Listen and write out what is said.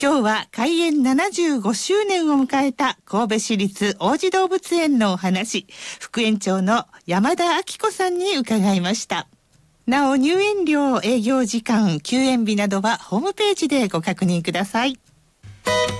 今日は開園75周年を迎えた神戸市立王子動物園のお話、副園長の山田明子さんに伺いました。なお入園料、営業時間、休園日などはホームページでご確認ください。